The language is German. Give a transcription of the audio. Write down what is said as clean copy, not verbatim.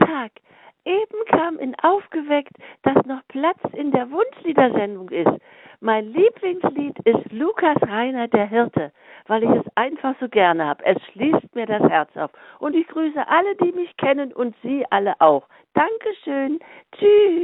Tag. Eben kam in Aufgeweckt, dass noch Platz in der Wunschliedersendung ist. Mein Lieblingslied ist Lukas Reiner, der Hirte, weil ich es einfach so gerne habe. Es schließt mir das Herz auf. Und ich grüße alle, die mich kennen und Sie alle auch. Dankeschön. Tschüss.